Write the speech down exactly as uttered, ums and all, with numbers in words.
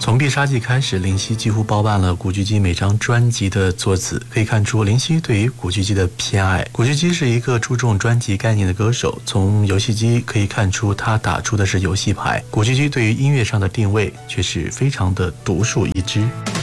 从必杀技开始，林夕几乎包办了古巨基每张专辑的作词，可以看出林夕对于古巨基的偏爱。古巨基是一个注重专辑概念的歌手，从游戏机可以看出他打出的是游戏牌。古巨基对于音乐上的定位却是非常的独树一帜。